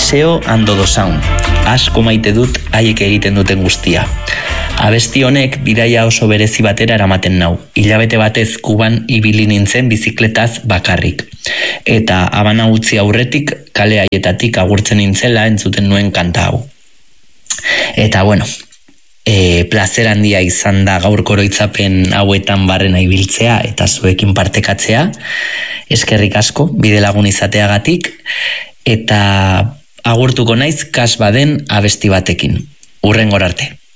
Deseo ando do sound. Asko maite dut haiek egiten duten guztia. Abesti honek bidaia oso berezi batera eramaten nau. Hilabete batez Kuban ibili nintzen bizikletaz bakarrik. Eta Habana utzi aurretik kale haietatik agurtzen nintzela entzuten nuen kanta hau. Eta bueno, plazer handia izan da gaurko oroitzapen hauetan barrena ibiltzea eta zuekin partekatzea. Eskerrik asko bide lagun izateagatik eta agurtuko naiz Kas Baden abesti batekin. Hurrengora arte.